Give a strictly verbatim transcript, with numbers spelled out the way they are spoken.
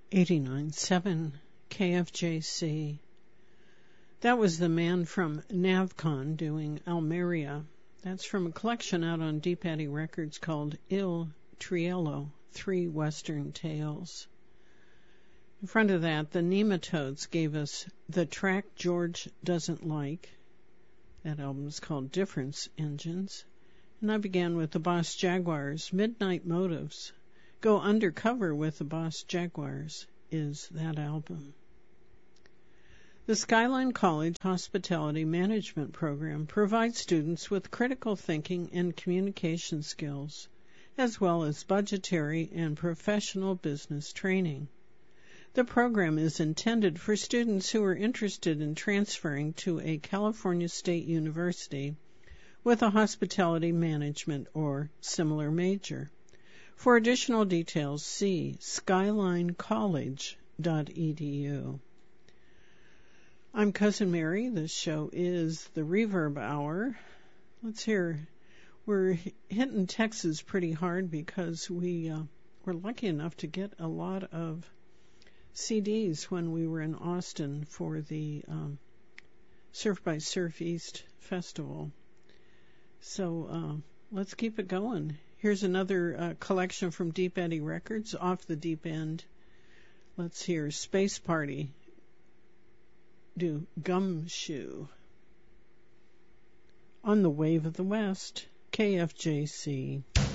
eighty-nine point seven K F J C. That was the man from Navcon doing Almeria. That's from a collection out on Deep Eddy Records called Il Triello, Three Western Tales. In front of that, the Nematodes gave us The Track George Doesn't Like. That album is called Difference Engines. And I began with the Boss Jaguars, Midnight Motives. Go Undercover with the Boss Jaguars is that album. The Skyline College Hospitality Management Program provides students with critical thinking and communication skills, as well as budgetary and professional business training. The program is intended for students who are interested in transferring to a California State University with a hospitality management or similar major. For additional details, see skyline college dot e d u. I'm Cousin Mary. This show is the Reverb Hour. Let's hear. We're hitting Texas pretty hard because we uh, were lucky enough to get a lot of C Ds when we were in Austin for the um, Surf by Surf East Festival. So uh, let's keep it going. Here's another uh, collection from Deep Eddy Records, Off the Deep End. Let's hear Space Party do Gumshoe. On the Wave of the West, K F J C.